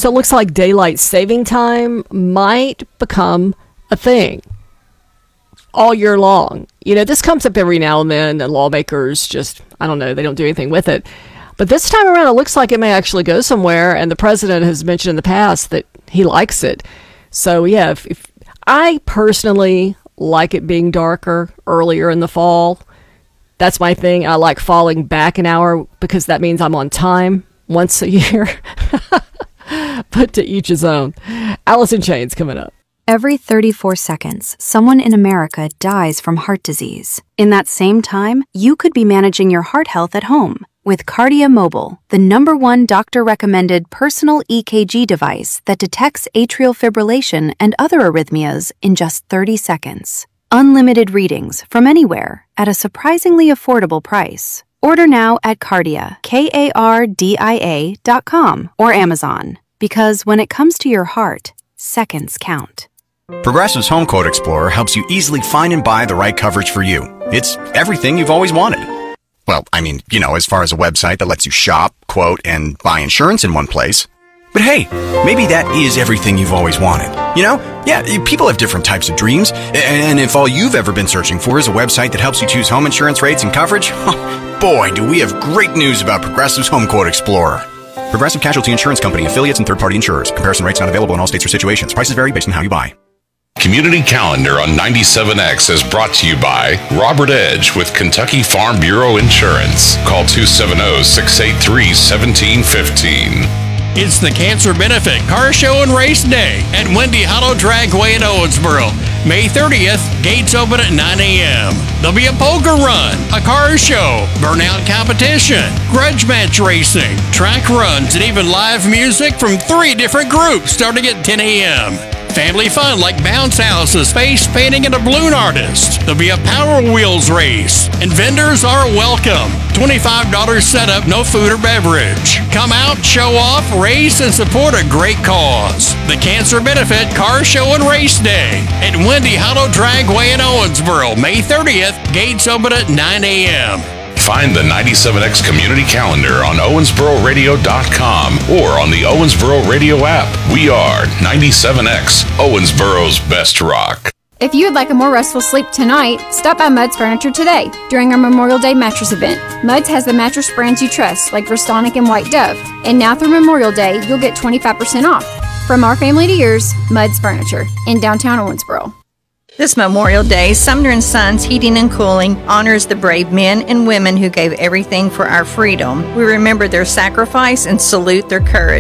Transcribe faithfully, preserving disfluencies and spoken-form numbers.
So it looks like daylight saving time might become a thing all year long. You know, this comes up every now and then, and lawmakers just, I don't know, they don't do anything with it. But this time around, it looks like it may actually go somewhere, and the president has mentioned in the past that he likes it. So, yeah, if, if I personally like it being darker earlier in the fall. That's my thing. I like falling back an hour because that means I'm on time once a year. But to each his own. Alice in Chains coming up. Every thirty-four seconds, someone in America dies from heart disease. In that same time, you could be managing your heart health at home with Kardia Mobile, the number one doctor-recommended personal E K G device that detects atrial fibrillation and other arrhythmias in just thirty seconds. Unlimited readings from anywhere at a surprisingly affordable price. Order now at Kardia, K A R D I A dot com or Amazon. Because when it comes to your heart, seconds count. Progressive's Home Quote Explorer helps you easily find and buy the right coverage for you. It's everything you've always wanted. Well, I mean, you know, as far as a website that lets you shop, quote, and buy insurance in one place. But hey, maybe that is everything you've always wanted. You know? Yeah, people have different types of dreams. And if all you've ever been searching for is a website that helps you choose home insurance rates and coverage, boy, do we have great news about Progressive's Home Quote Explorer. Progressive Casualty Insurance Company, affiliates, and third-party insurers. Comparison rates not available in all states or situations. Prices vary based on how you buy. Community Calendar on ninety-seven X is brought to you by Robert Edge with Kentucky Farm Bureau Insurance. Call two seven zero, six eight three, one seven one five. It's the Cancer Benefit Car Show and Race Day at Windy Hollow Dragway in Owensboro. May thirtieth, gates open at nine a.m. There'll be a poker run, a car show, burnout competition, grudge match racing, track runs, and even live music from three different groups starting at ten a.m. Family fun like bounce houses, face painting, and a balloon artist. There'll be a Power Wheels race, and vendors are welcome. twenty-five dollars setup, no food or beverage. Come out, show off, race, and support a great cause. The Cancer Benefit Car Show and Race Day at Windy Hollow Dragway in Owensboro, May thirtieth. Gates open at nine a.m. Find the ninety-seven X Community Calendar on Owensboro Radio dot com or on the Owensboro Radio app. We are ninety-seven X, Owensboro's best rock. If you would like a more restful sleep tonight, stop by Mudd's Furniture today during our Memorial Day mattress event. Mudd's has the mattress brands you trust, like Restonic and White Dove. And now through Memorial Day, you'll get twenty-five percent off. From our family to yours, Mudd's Furniture in downtown Owensboro. This Memorial Day, Sumner and Sons Heating and Cooling honors the brave men and women who gave everything for our freedom. We remember their sacrifice and salute their courage.